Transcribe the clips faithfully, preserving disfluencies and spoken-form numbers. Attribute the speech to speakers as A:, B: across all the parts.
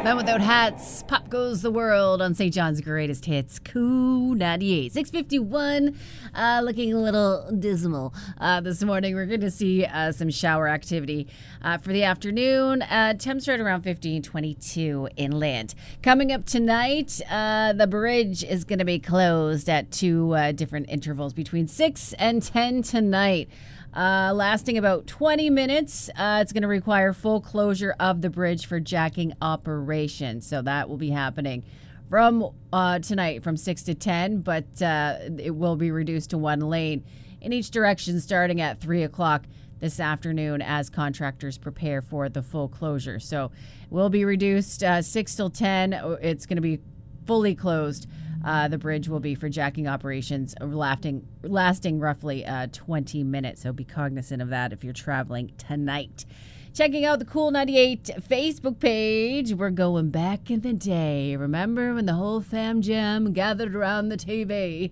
A: Men Without Hats, Pop Goes the World on Saint John's Greatest Hits, Cool ninety-eight. six fifty-one, uh, looking a little dismal uh, this morning. We're going to see uh, some shower activity uh, for the afternoon. Uh, temps right around fifteen, twenty-two inland. Coming up tonight, uh, the bridge is going to be closed at two uh, different intervals between six and ten tonight. Uh, lasting about twenty minutes. Uh, it's going to require full closure of the bridge for jacking operation. So that will be happening from uh, tonight from six to ten, but uh, it will be reduced to one lane in each direction starting at three o'clock this afternoon as contractors prepare for the full closure. So it will be reduced uh, six till ten. It's going to be fully closed. Uh, the bridge will be for jacking operations lasting, lasting roughly uh, twenty minutes. So be cognizant of that if you're traveling tonight. Checking out the Cool ninety-eight Facebook page. We're going back in the day. Remember when the whole fam jam gathered around the T V?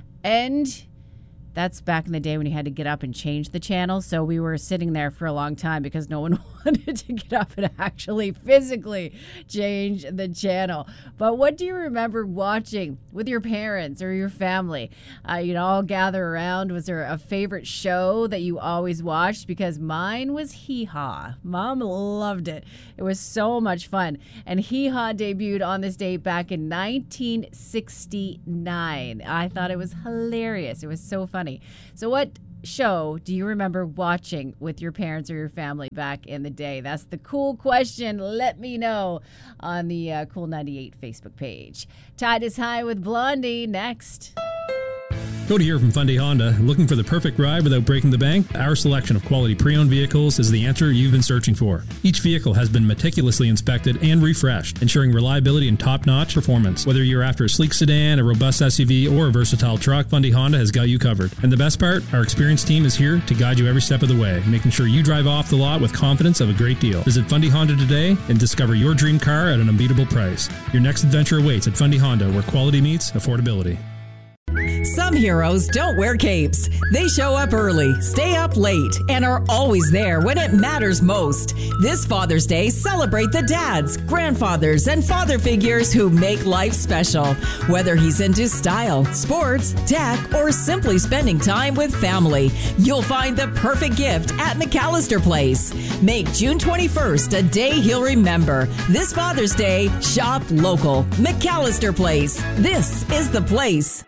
A: And that's back in the day when you had to get up and change the channel. So we were sitting there for a long time because no one wanted to get up and actually physically change the channel. But what do you remember watching with your parents or your family? Uh, you'd all gather around. Was there a favorite show that you always watched? Because mine was Hee Haw. Mom loved it. It was so much fun. And Hee Haw debuted on this date back in nineteen sixty-nine. I thought it was hilarious. It was so funny. So what show do you remember watching with your parents or your family back in the day? That's the cool question. Let me know on the uh, Cool ninety-eight Facebook page. Tide is High with Blondie next.
B: Cody here from Fundy Honda. Looking for the perfect ride without breaking the bank? Our selection of quality pre-owned vehicles is the answer you've been searching for. Each vehicle has been meticulously inspected and refreshed, ensuring reliability and top-notch performance. Whether you're after a sleek sedan, a robust S U V, or a versatile truck, Fundy Honda has got you covered. And the best part? Our experienced team is here to guide you every step of the way, making sure you drive off the lot with confidence of a great deal. Visit Fundy Honda today and discover your dream car at an unbeatable price. Your next adventure awaits at Fundy Honda, where quality meets affordability.
C: Some heroes don't wear capes. They show up early, stay up late, and are always there when it matters most. This Father's Day, celebrate the dads, grandfathers, and father figures who make life special. Whether he's into style, sports, tech, or simply spending time with family, you'll find the perfect gift at McAllister Place. Make June twenty-first a day he'll remember. This Father's Day, shop local. McAllister Place. This is the place.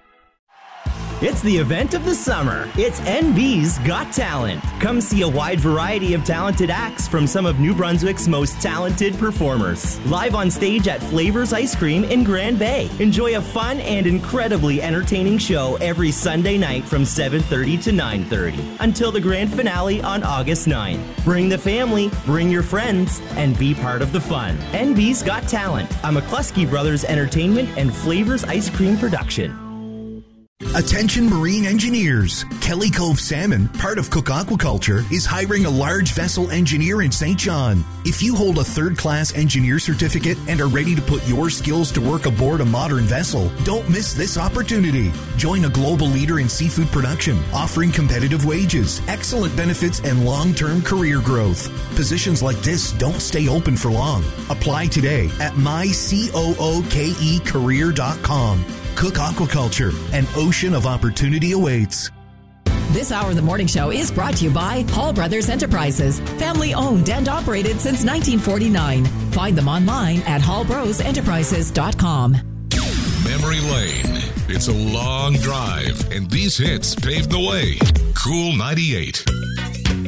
D: It's the event of the summer. It's N B's Got Talent. Come see a wide variety of talented acts from some of New Brunswick's most talented performers. Live on stage at Flavors Ice Cream in Grand Bay. Enjoy a fun and incredibly entertaining show every Sunday night from seven thirty to nine thirty until the grand finale on August ninth. Bring the family, bring your friends, and be part of the fun. N B's Got Talent, a McCluskey Brothers Entertainment and Flavors Ice Cream production.
E: Attention marine engineers. Kelly Cove Salmon, part of Cook Aquaculture, is hiring a large vessel engineer in Saint John. If you hold a third-class engineer certificate and are ready to put your skills to work aboard a modern vessel, don't miss this opportunity. Join a global leader in seafood production, offering competitive wages, excellent benefits, and long-term career growth. Positions like this don't stay open for long. Apply today at my cooke career dot com. Cook Aquaculture, an ocean of opportunity awaits.
C: This hour of the morning show is brought to you by Hall Brothers Enterprises, family owned and operated since nineteen forty-nine. Find them online at hall bros enterprises dot com.
F: Memory Lane. It's a long drive, and these hits paved the way. Cool ninety-eight.